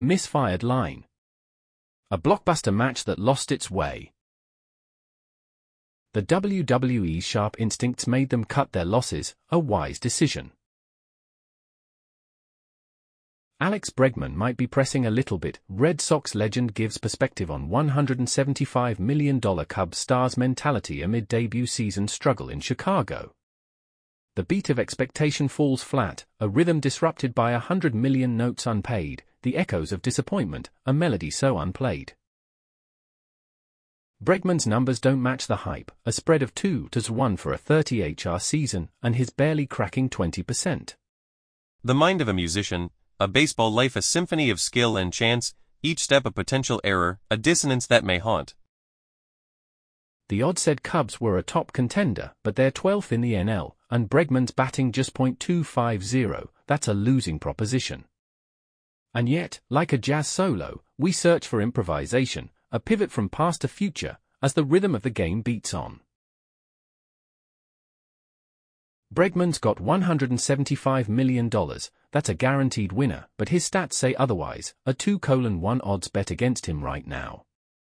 Misfired line. A blockbuster match that lost its way. The WWE's sharp instincts made them cut their losses, a wise decision. Alex Bregman might be pressing a little bit. Red Sox legend gives perspective on $175 million Cubs star's mentality amid debut season struggle in Chicago. The beat of expectation falls flat, a rhythm disrupted by 100 million notes unpaid, the echoes of disappointment, a melody so unplayed. Bregman's numbers don't match the hype, a spread of 2-1 for a 30 HR season, and his barely cracking 20%. The mind of a musician, a baseball life, a symphony of skill and chance, each step a potential error, a dissonance that may haunt. The odds said Cubs were a top contender, but they're 12th in the NL, and Bregman's batting just .250, that's a losing proposition. And yet, like a jazz solo, we search for improvisation, a pivot from past to future, as the rhythm of the game beats on. Bregman's got $175 million, that's a guaranteed winner, but his stats say otherwise, a 2:1 odds bet against him right now.